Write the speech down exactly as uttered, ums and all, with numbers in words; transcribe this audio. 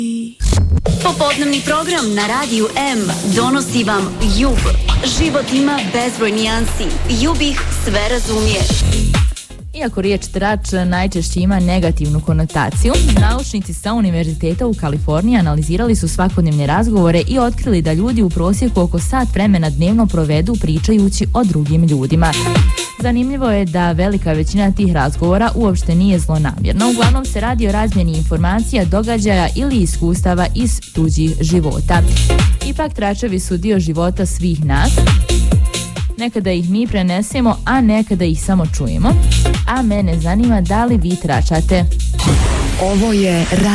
Popodnevni program na Radiju M donosi vam Jub. Život ima bezbroj nijansi. Jub ih sve razumije. Iako riječ trač najčešće ima negativnu konotaciju, naučnici sa Univerziteta u Kaliforniji analizirali su svakodnevne razgovore i otkrili da ljudi u prosjeku oko sat vremena dnevno provedu pričajući o drugim ljudima. Zanimljivo je da velika većina tih razgovora uopšte nije zlonamjerna. Uglavnom se radi o razmjeni informacija, događaja ili iskustava iz tuđih života. Ipak tračevi su dio života svih nas. Nekada ih mi prenesemo, a nekada ih samo čujemo. A mene zanima da li vi tračate. Ovo je